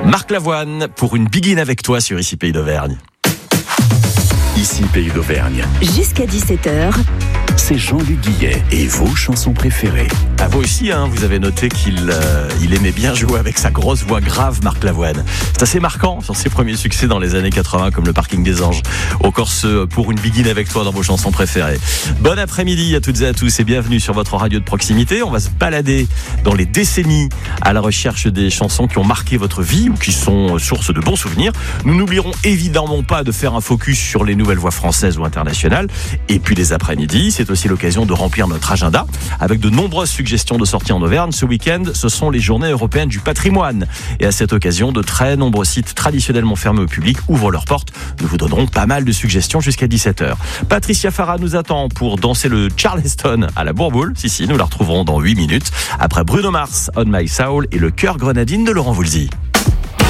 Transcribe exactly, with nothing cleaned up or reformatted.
Marc Lavoine pour une Begin avec toi sur Ici Pays d'Auvergne. Ici Pays d'Auvergne. Jusqu'à dix-sept heures. C'est Jean-Luc Guillet et vos chansons préférées. Ah, vous aussi, hein, vous avez noté qu'il euh, il aimait bien jouer avec sa grosse voix grave, Marc Lavoine. C'est assez marquant sur ses premiers succès dans les années quatre-vingts, comme le Parking des Anges. Encore ce pour une Begin avec toi dans vos chansons préférées. Bon après-midi à toutes et à tous et bienvenue sur votre radio de proximité. On va se balader dans les décennies à la recherche des chansons qui ont marqué votre vie ou qui sont source de bons souvenirs. Nous n'oublierons évidemment pas de faire un focus sur les nouvelles voix françaises ou internationales. Et puis les après-midi, c'est aussi l'occasion de remplir notre agenda avec de nombreuses suggestions de sorties en Auvergne. Ce week-end, ce sont les journées européennes du patrimoine. Et à cette occasion, de très nombreux sites traditionnellement fermés au public ouvrent leurs portes. Nous vous donnerons pas mal de suggestions jusqu'à dix-sept heures. Patricia Farah nous attend pour danser le Charleston à la Bourboule. Si, si, nous la retrouverons dans huit minutes. Après Bruno Mars, On My Soul et le Cœur Grenadine de Laurent Voulzy.